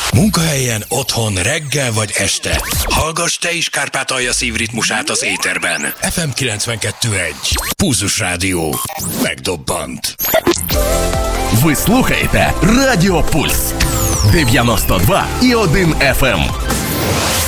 Munkahelyen, otthon, reggel vagy este. Hallgass te is Kárpátalja szívritmusát az éterben. FM 92.1. Pulzus Rádió. Megdobbant. Ви слухаєте Радіо Пульс 92,1 FM.